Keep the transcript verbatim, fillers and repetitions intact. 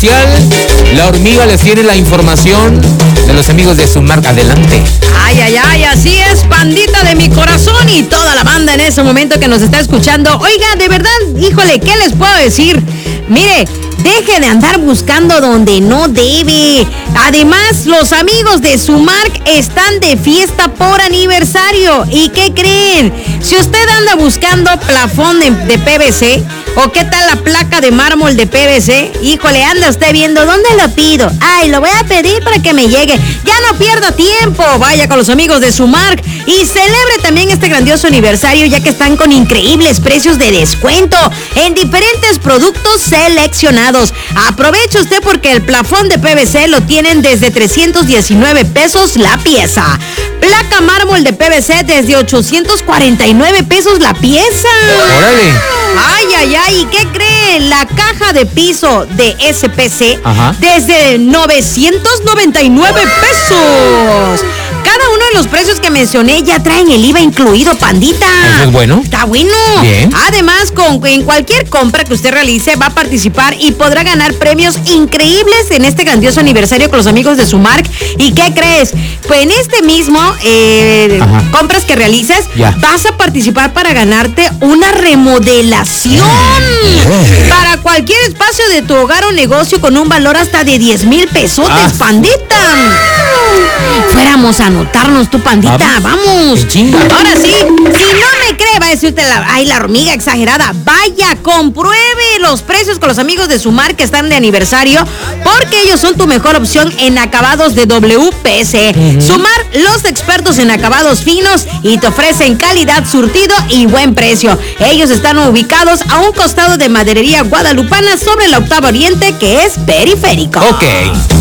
comercial. La hormiga les tiene la información de los amigos de Sumark. Adelante. Ay, ay, ay, así es, pandita de mi corazón y toda la banda en ese momento que nos está escuchando. Oiga, de verdad, híjole, ¿qué les puedo decir? Mire, deje de andar buscando donde no debe. Además, los amigos de Sumark están de fiesta por aniversario. ¿Y qué creen? Si usted anda buscando plafón de, de P V C, o qué tal la placa de mármol de P V C, híjole, anda usted viendo dónde lo pido. Ay, lo voy a pedir para que me llegue. Ya no pierda tiempo. Vaya con los amigos de Sumark y celebre también este grandioso aniversario, ya que están con increíbles precios de descuento en diferentes productos seleccionados. Aproveche usted porque el plafón de P V C lo tienen desde trescientos diecinueve pesos la pieza. Placa mármol de P V C desde ochocientos cuarenta y nueve pesos la pieza. ¡Órale! Ay, ay, ay, ¿y qué cree? La caja de piso de S P C, ajá, desde novecientos noventa y nueve pesos. Cada uno de los precios que mencioné ya traen el I V A incluido, pandita. ¿Eso es bueno? Está bueno. Bien. Además, con, en cualquier compra que usted realice, va a participar y podrá ganar premios increíbles en este grandioso aniversario con los amigos de Sumark. ¿Y qué crees? Pues en este mismo eh, compras que realices, ya, vas a participar para ganarte una remodelación yeah. para cualquier espacio de tu hogar o negocio con un valor hasta de diez mil pesotes, ah, pandita. Fuéramos a anotarnos, tu pandita, vamos. vamos. Ahora sí, si no me cree, va a decirte, la, ay, la hormiga exagerada. Vaya, compruebe los precios con los amigos de Sumark que están de aniversario, porque ellos son tu mejor opción en acabados de W P S. Uh-huh. Sumark, los expertos en acabados finos, y te ofrecen calidad, surtido y buen precio. Ellos están ubicados a un costado de Maderería Guadalupana sobre la Octava Oriente, que es periférico. Ok.